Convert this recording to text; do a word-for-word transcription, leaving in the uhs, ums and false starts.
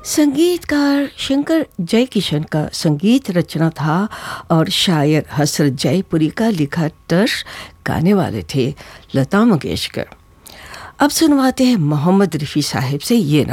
संगीतकार शंकर जयकिशन का संगीत रचना था और शायर हसरत जयपुरी का लिखा तर्ज गाने वाले थे लता मंगेशकर। अब सुनवाते हैं मोहम्मद रफ़ी साहिब से ये